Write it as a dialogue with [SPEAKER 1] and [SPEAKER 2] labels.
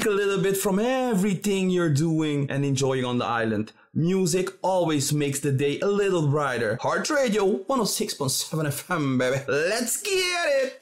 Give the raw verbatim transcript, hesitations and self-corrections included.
[SPEAKER 1] Take a little bit from everything you're doing and enjoying on the island. Music always makes the day a little brighter. Heart Radio one oh six point seven F M, baby. Let's get it!